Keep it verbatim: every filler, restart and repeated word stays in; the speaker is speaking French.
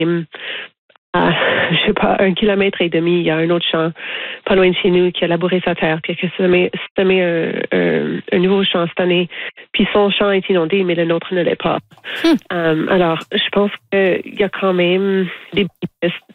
même à, je sais pas, un kilomètre et demi, il y a un autre champ pas loin de chez nous qui a labouré sa terre, puis qui a semé, semé un, un, un nouveau champ cette année. Puis son champ est inondé, mais le nôtre ne l'est pas. Hmm. Um, alors, je pense qu'il y a quand même des